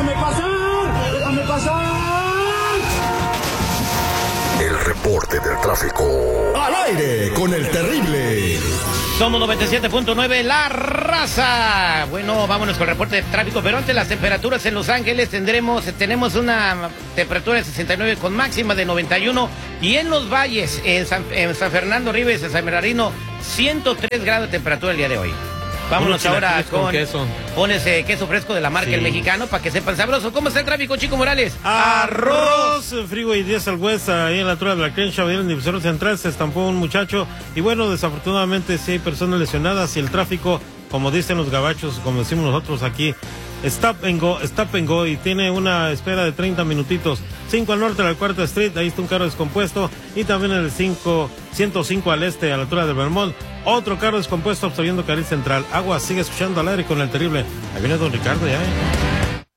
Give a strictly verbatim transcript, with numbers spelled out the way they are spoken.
déjame pasar, déjame pasar. El reporte del tráfico. Al aire con el terrible. Somos noventa y siete punto nueve, La Raza. Bueno, vámonos con el reporte de tráfico, pero antes las temperaturas en Los Ángeles tendremos, tenemos una temperatura de sesenta y nueve con máxima de noventa y uno, y en Los Valles, en San, en San Fernando Ribes, en San Bernardino, ciento tres grados de temperatura el día de hoy. Vámonos ahora con, con queso. Pones eh, queso fresco de la marca sí. El Mexicano para que sepan sabroso. ¿Cómo está el tráfico, Chico Morales? Arroz, Freeway diez al West, ahí en la altura de la Crenshaw, en el divisor central, se estampó un muchacho. Y bueno, desafortunadamente sí hay personas lesionadas y el tráfico, como dicen los gabachos, como decimos nosotros aquí, stop and go, stop and go, y tiene una espera de treinta minutitos. cinco al norte de la Cuarta Street, ahí está un carro descompuesto, y también en el cinco, ciento cinco al este, a la altura de Vermont, otro carro descompuesto obstruyendo carril central. Agua, sigue escuchando al aire con el terrible. Ahí viene don Ricardo ya, ¿eh?